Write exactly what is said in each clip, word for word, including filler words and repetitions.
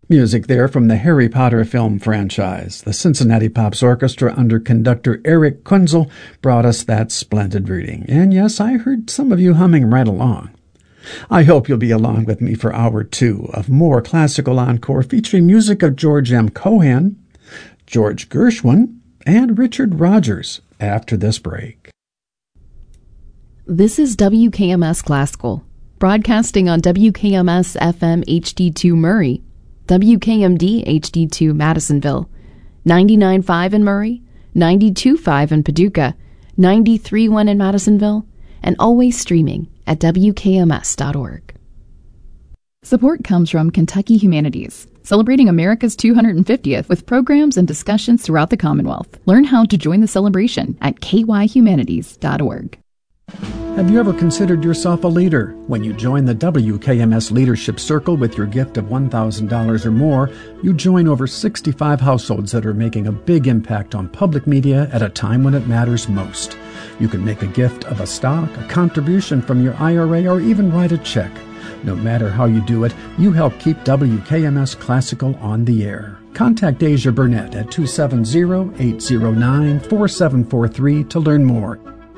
Music there from the Harry Potter film franchise. The Cincinnati Pops Orchestra under conductor Eric Kunzel brought us that splendid reading. And yes, I heard some of you humming right along. I hope you'll be along with me for hour two of more Classical Encore featuring music of George M. Cohan, George Gershwin, and Richard Rodgers after this break. This is W K M S Classical, broadcasting on W K M S F M H D two Murray, W K M D H D two Madisonville, ninety-nine point five in Murray, ninety-two point five in Paducah, ninety-three point one in Madisonville, and always streaming at W K M S dot org. Support comes from Kentucky Humanities, celebrating America's two hundred fiftieth with programs and discussions throughout the Commonwealth. Learn how to join the celebration at K Y humanities dot org. Have you ever considered yourself a leader? When you join the W K M S Leadership Circle with your gift of one thousand dollars or more, you join over sixty-five households that are making a big impact on public media at a time when it matters most. You can make a gift of a stock, a contribution from your I R A, or even write a check. No matter how you do it, you help keep W K M S Classical on the air. Contact Asia Burnett at two seven zero, eight zero nine, four seven four three to learn more.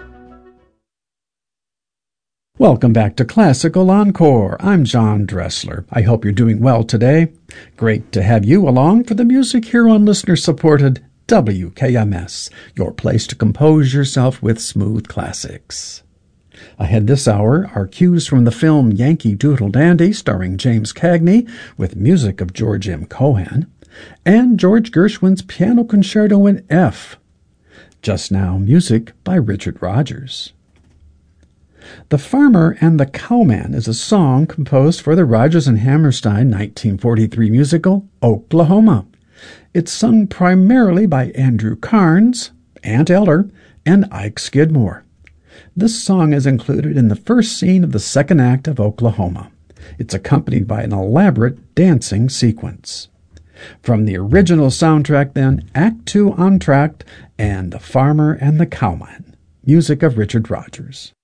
Welcome back to Classical Encore. I'm John Dressler. I hope you're doing well today. Great to have you along for the music here on listener-supported W K M S, your place to compose yourself with smooth classics. Ahead this hour are cues from the film Yankee Doodle Dandy, starring James Cagney, with music of George M. Cohan, and George Gershwin's Piano Concerto in F. Just now, music by Richard Rodgers. The Farmer and the Cowman is a song composed for the Rodgers and Hammerstein nineteen forty-three musical Oklahoma. It's sung primarily by Andrew Carnes, Ant Eller, and Ike Skidmore. This song is included in the first scene of the second act of Oklahoma. It's accompanied by an elaborate dancing sequence. From the original soundtrack, then, Act Two Entr'acte and The Farmer and the Cowman, music of Richard Rodgers.